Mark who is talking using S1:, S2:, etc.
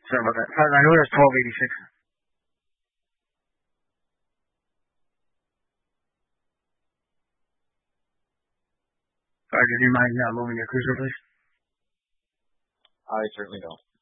S1: Sorry about that. I know there's 1286. Sorry, do you mind moving your cruiser, please?
S2: I certainly don't.